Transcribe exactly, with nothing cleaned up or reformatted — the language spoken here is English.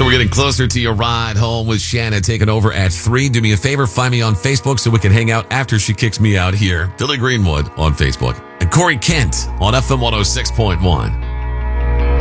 We're getting closer to your ride home with Shanna taking over at three. Do me a favor, find me on Facebook so we can hang out after she kicks me out here. Billy Greenwood on Facebook. And Corey Kent on F M one oh six point one.